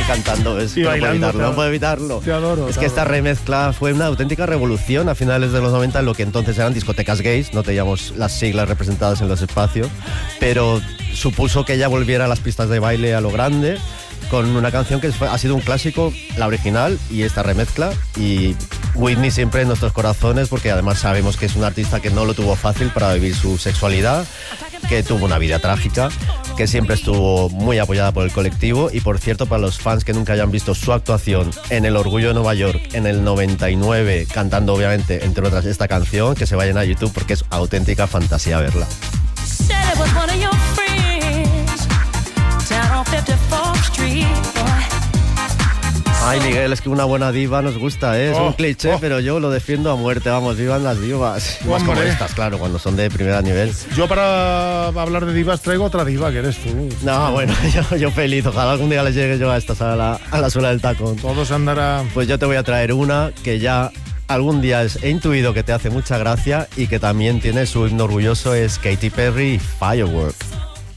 cantando, es Y que bailando, no puedo evitarlo. Te adoro. Es que esta remezcla fue una auténtica revolución a finales de los 90 en lo que entonces eran discotecas gays, no teníamos las siglas representadas en los espacios, pero supuso que ella volviera a las pistas de baile a lo grande, con una canción que ha sido un clásico, la original y esta remezcla, y Whitney siempre en nuestros corazones, porque además sabemos que es una artista que no lo tuvo fácil para vivir su sexualidad, que tuvo una vida trágica, que siempre estuvo muy apoyada por el colectivo. Y por cierto, para los fans que nunca hayan visto su actuación en el Orgullo de Nueva York en el 99, cantando obviamente entre otras esta canción, que se vayan a YouTube porque es auténtica fantasía verla. Ay, Miguel, es que una buena diva nos gusta, ¿eh? Es un cliché, pero yo lo defiendo a muerte. Vamos, vivan las divas. Más como estas, claro, cuando son de primer nivel. Yo para hablar de divas traigo otra diva, que eres tú. No, bueno, yo feliz. Ojalá algún día les llegue yo a estas a la suela del tacón. Todos andarán. Pues yo te voy a traer una que ya algún día he intuido que te hace mucha gracia y que también tiene su himno orgulloso, es Katy Perry, Firework.